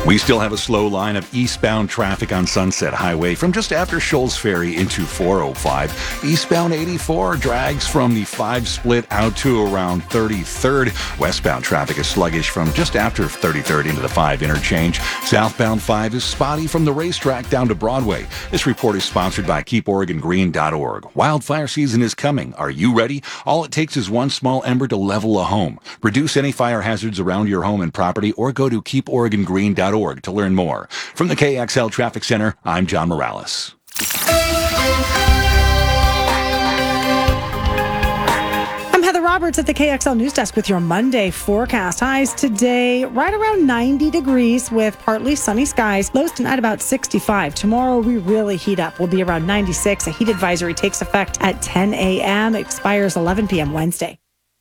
We still have a slow line of eastbound traffic on Sunset Highway from just after Shoals Ferry into 405. Eastbound 84 drags from the 5 split out to around 33rd. Westbound traffic is sluggish from just after 33rd into the 5 interchange. Southbound 5 is spotty from the racetrack down to Broadway. This report is sponsored by KeepOregonGreen.org. Wildfire season is coming. Are you ready? All it takes is one small ember to level a home. Reduce any fire hazards around your home and property or go to KeepOregonGreen.org to learn more. From the KXL Traffic Center, I'm John Morales. I'm Heather Roberts at the KXL News Desk with your Monday forecast. Highs today right around 90 degrees with partly sunny skies. Lows tonight about 65. Tomorrow we really heat up. We'll be around 96. A heat advisory takes effect at 10 a.m. Expires 11 p.m. Wednesday.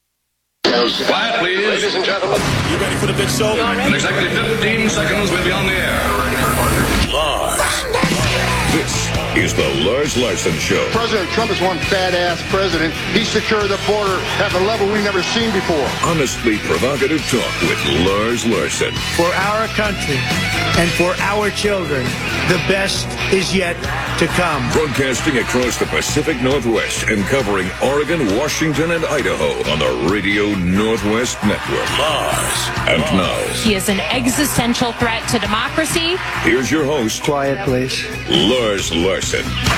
Quiet, please. Ladies and gentlemen. You ready for the big show? In exactly 15 seconds, we'll be on the air. Lars. This is the Lars Larson Show. President Trump is one badass president. He secured the border at a level we've never seen before. Honestly provocative talk with Lars Larson. For our country and for our children, the best is yet to come. Broadcasting across the Pacific Northwest and covering Oregon, Washington, and Idaho on the Radio Northwest Network. Lars. And now. He is an existential threat to democracy. Here's your host. Quiet, please. Lars Larson.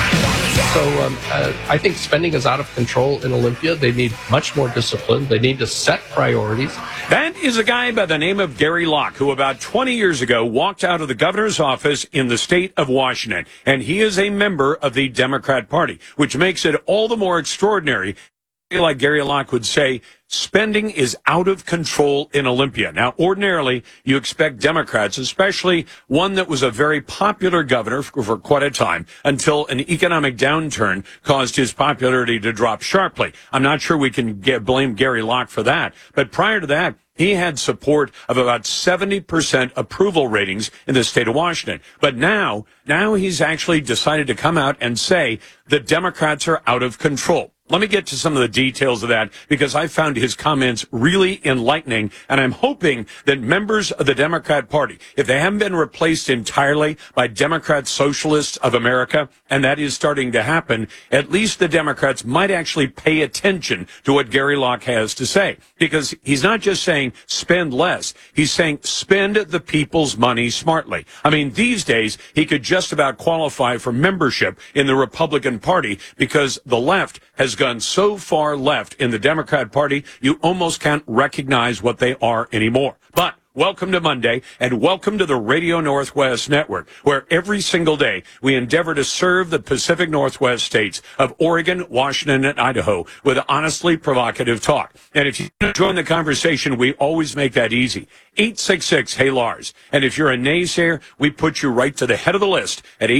So I think spending is out of control in Olympia. They need much more discipline. They need to set priorities. That is a guy by the name of Gary Locke, who about 20 years ago walked out of the governor's office in the state of Washington. And he is a member of the Democrat Party, which makes it all the more extraordinary. Like Gary Locke would say, spending is out of control in Olympia. Now, ordinarily, you expect Democrats, especially one that was a very popular governor for quite a time, until an economic downturn caused his popularity to drop sharply. I'm not sure we can blame Gary Locke for that. But prior to that, he had support of about 70% approval ratings in the state of Washington. But now he's actually decided to come out and say the Democrats are out of control. Let me get to some of the details of that because I found his comments really enlightening, and I'm hoping that members of the Democrat Party, if they haven't been replaced entirely by Democrat Socialists of America, and that is starting to happen, at least the Democrats might actually pay attention to what Gary Locke has to say. Because he's not just saying spend less, he's saying spend the people's money smartly. I mean, these days, he could just about qualify for membership in the Republican Party because the left has gone so far left in the Democrat Party, you almost can't recognize what they are anymore. But welcome to Monday, and welcome to the Radio Northwest Network, where every single day we endeavor to serve the Pacific Northwest states of Oregon, Washington, and Idaho with honestly provocative talk. And if you join the conversation, we always make that easy. 866-HEY-LARS. And if you're a naysayer, we put you right to the head of the list at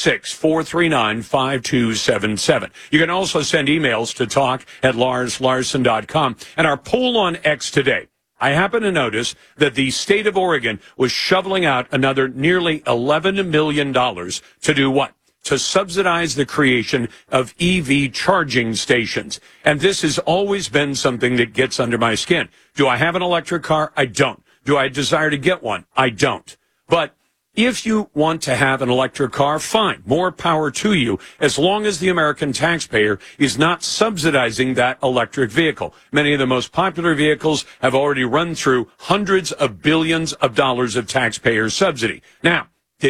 866-439-5277. You can also send emails to talk@LarsLarson.com. And our poll on X today, I happen to notice that the state of Oregon was shoveling out another nearly $11 million to do what? To subsidize the creation of EV charging stations. And this has always been something that gets under my skin. Do I have an electric car? I don't. Do I desire to get one? I don't. But if you want to have an electric car, fine. More power to you, as long as the American taxpayer is not subsidizing that electric vehicle. Many of the most popular vehicles have already run through hundreds of billions of dollars of taxpayer subsidy. Now,